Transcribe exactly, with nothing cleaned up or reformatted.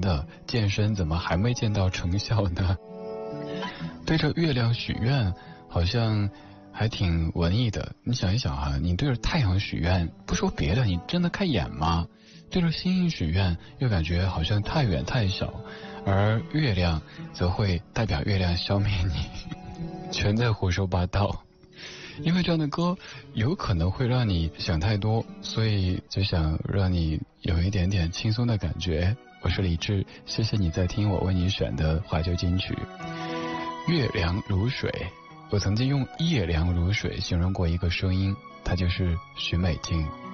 的，健身怎么还没见到成效呢？对着月亮许愿，好像还挺文艺的。你想一想哈、啊，你对着太阳许愿，不说别的，你睁得开眼吗？对着星星许愿，又感觉好像太远太小，而月亮则会代表月亮消灭你，全在胡说八道。因为这样的歌有可能会让你想太多，所以就想让你有一点点轻松的感觉。我是李志，谢谢你在听我为你选的怀旧金曲。月凉如水，我曾经用夜凉如水形容过一个声音，它就是许美静。